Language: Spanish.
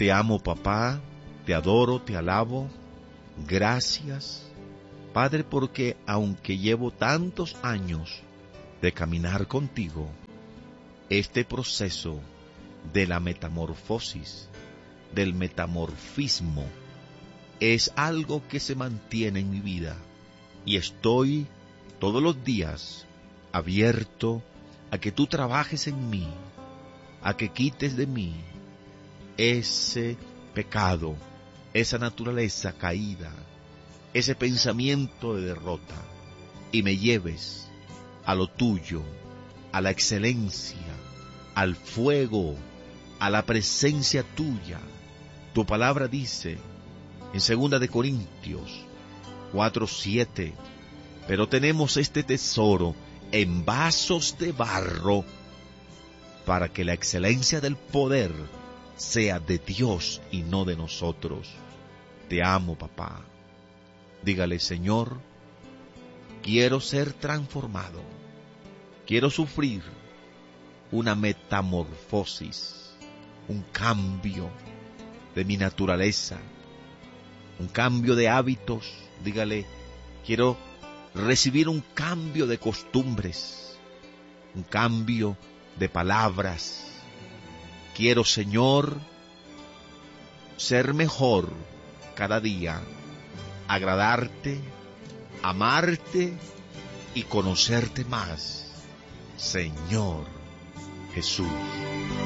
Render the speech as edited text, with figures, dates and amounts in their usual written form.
Te amo, papá, te adoro, te alabo. Gracias, Padre, porque aunque llevo tantos años de caminar contigo, este proceso de la metamorfosis, del metamorfismo, es algo que se mantiene en mi vida y estoy todos los días abierto a que tú trabajes en mí, a que quites de mí ese pecado, esa naturaleza caída, ese pensamiento de derrota, y me lleves a lo tuyo, a la excelencia, al fuego, a la presencia tuya. Tu palabra dice en 2 de Corintios 4:7, pero tenemos este tesoro en vasos de barro, para que la excelencia del poder sea de Dios y no de nosotros. Te amo, papá. Dígale: Señor, quiero ser transformado, quiero sufrir una metamorfosis, un cambio de mi naturaleza, un cambio de hábitos. Dígale: quiero recibir un cambio de costumbres, un cambio de palabras. Quiero, Señor, ser mejor cada día, agradarte, amarte y conocerte más, Señor Jesús.